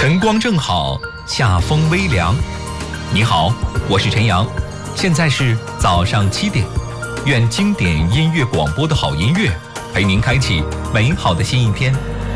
晨光正好，夏风微凉。你好，我是陈阳，现在是早上7点。愿经典音乐广播的好音乐陪您开启美好的新一天。